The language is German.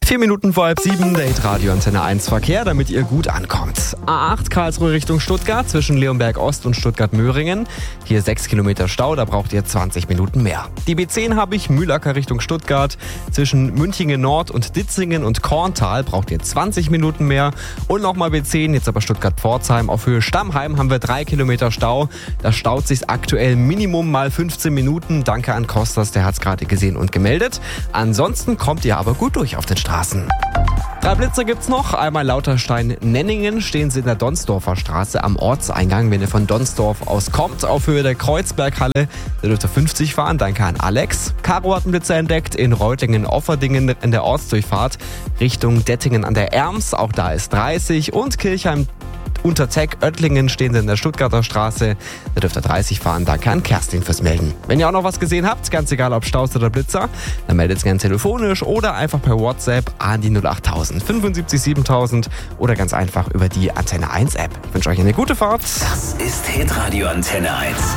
4 Minuten vor halb 7, der Hitradio Antenne 1 Verkehr, damit ihr gut ankommt. A8 Karlsruhe Richtung Stuttgart zwischen Leonberg Ost und Stuttgart-Möhringen. Hier 6 Kilometer Stau, da braucht ihr 20 Minuten mehr. Die B10 habe ich Mühlacker Richtung Stuttgart. Zwischen Münchingen Nord und Ditzingen und Korntal braucht ihr 20 Minuten mehr. Und nochmal B10, jetzt aber Stuttgart-Pforzheim. Auf Höhe Stammheim haben wir 3 Kilometer Stau. Da staut sich aktuell Minimum mal 15 Minuten. Danke an Kostas, der hat es gerade gesehen und gemeldet. Ansonsten kommt ihr aber gut durch auf den Straßen. 3 Blitzer gibt's noch. Einmal Lauterstein-Nenningen, stehen sie in der Donsdorfer Straße am Ortseingang. Wenn ihr von Donsdorf aus kommt, auf Höhe der Kreuzberghalle, da dürft ihr 50 fahren. Danke an Alex. Caro hat einen Blitzer entdeckt in Reutlingen-Offerdingen in der Ortsdurchfahrt Richtung Dettingen an der Erms. Auch da ist 30. Und Kirchheim unter Zeck-Oettlingen stehen sie in der Stuttgarter Straße. Da dürft ihr 30 fahren. Danke an Kerstin fürs Melden. Wenn ihr auch noch was gesehen habt, ganz egal ob Staus oder Blitzer, dann meldet es gerne telefonisch oder einfach per WhatsApp an die 08000 75 7000 oder ganz einfach über die Antenne 1 App. Ich wünsche euch eine gute Fahrt. Das ist Hitradio Antenne 1.